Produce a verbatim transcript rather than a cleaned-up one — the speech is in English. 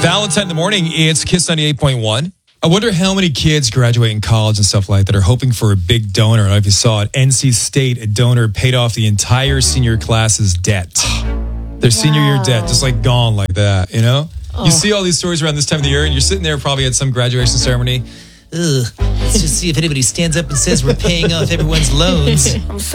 Valentine in the morning, it's Kiss ninety-eight point one. I wonder how many kids graduating college and stuff like that are hoping for a big donor. I don't know if you saw it. N C State, a donor paid off the entire senior class's debt. Their wow. senior year debt, just like gone like that, you know? Oh. You see all these stories around this time of the year, and you're sitting there probably at some graduation ceremony. Ugh, let's just see if anybody stands up and says we're paying off everyone's loans.